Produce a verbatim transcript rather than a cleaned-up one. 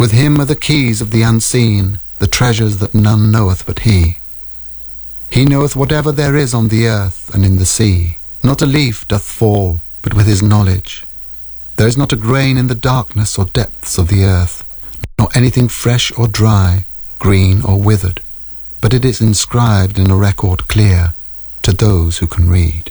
With him are the keys of the unseen, the treasures that none knoweth but he. He knoweth whatever there is on the earth and in the sea. Not a leaf doth fall, but with his knowledge. There is not a grain in the darkness or depths of the earth, nor anything fresh or dry, green or withered, but it is inscribed in a record clear to those who can read.